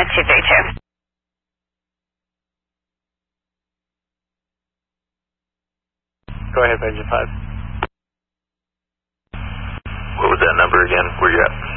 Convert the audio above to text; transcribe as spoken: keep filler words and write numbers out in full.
at two three two. Go ahead, engine five. What was that number again? Where you at?